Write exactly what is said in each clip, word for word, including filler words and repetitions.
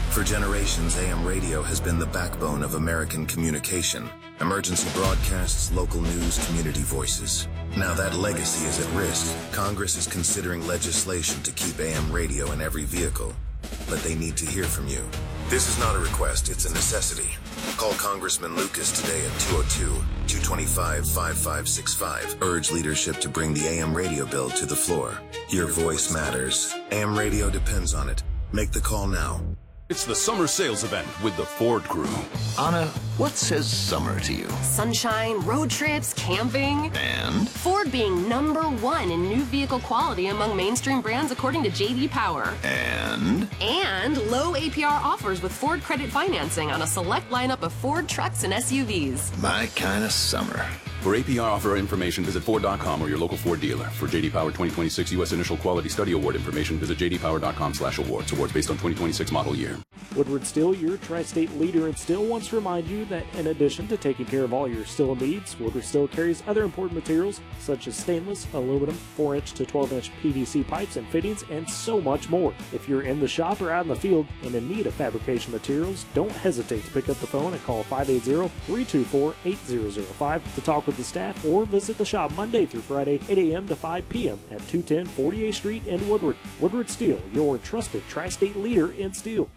For generations, A M radio has been the backbone of American communication. Emergency broadcasts, local news, community voices. Now that legacy is at risk. Congress is considering legislation to keep A M radio in every vehicle. But they need to hear from you. This is not a request, it's a necessity. Call Congressman Lucas today at two oh two, two two five, five five six five. Urge leadership to bring the A M radio bill to the floor. Your voice matters. A M radio depends on it. Make the call now. It's the summer sales event with the Ford crew. Anna, what says summer to you? Sunshine, road trips, camping. And? Ford being number one in new vehicle quality among mainstream brands according to J D Power. And? And low A P R offers with Ford credit financing on a select lineup of Ford trucks and S U Vs. My kind of summer. For A P R offer information, visit Ford dot com or your local Ford dealer. For J D Power twenty twenty-six U S Initial Quality Study Award information, visit j d power dot com slash awards. Awards based on twenty twenty-six model year. Woodward Steel, your tri-state leader in steel, wants to remind you that in addition to taking care of all your steel needs, Woodward Steel carries other important materials such as stainless, aluminum, four inch to twelve inch P V C pipes and fittings, and so much more. If you're in the shop or out in the field and in need of fabrication materials, don't hesitate to pick up the phone and call five eight zero, three two four, eight zero zero five to talk with the staff, or visit the shop Monday through Friday, eight a.m. to five p.m. at two ten forty-eighth Street in Woodward. Woodward Steel, your trusted tri-state leader in steel.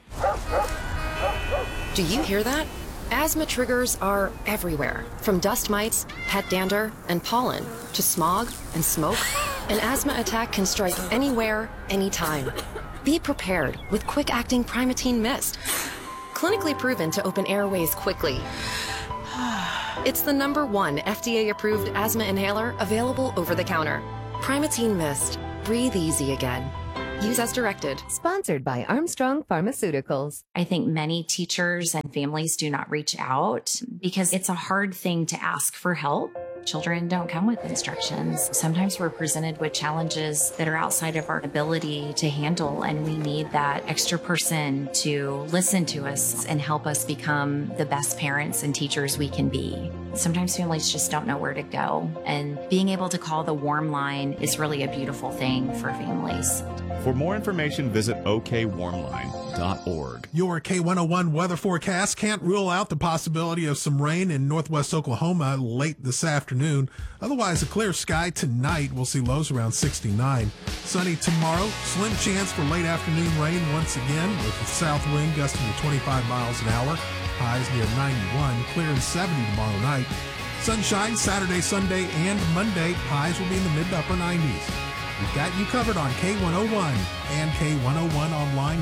Do you hear that? Asthma triggers are everywhere, from dust mites, pet dander, and pollen, to smog and smoke. An asthma attack can strike anywhere, anytime. Be prepared with quick-acting Primatene Mist. Clinically proven to open airways quickly. It's the number one F D A-approved asthma inhaler available over the counter. Primatene Mist. Breathe easy again. Use as directed. Sponsored by Armstrong Pharmaceuticals. I think many teachers and families do not reach out because it's a hard thing to ask for help. Children don't come with instructions. Sometimes we're presented with challenges that are outside of our ability to handle, and we need that extra person to listen to us and help us become the best parents and teachers we can be. Sometimes families just don't know where to go, and being able to call the warm line is really a beautiful thing for families. For more information, visit o k warm line dot org. Your K one oh one weather forecast can't rule out the possibility of some rain in northwest Oklahoma late this afternoon. Otherwise, a clear sky tonight. We'll see lows around sixty-nine. Sunny tomorrow. Slim chance for late afternoon rain once again with the south wind gusting to twenty-five miles an hour. Highs near ninety-one. Clear and seventy tomorrow night. Sunshine Saturday, Sunday, and Monday. Highs will be in the mid to upper nineties. We've got you covered on K one oh one and K one oh one online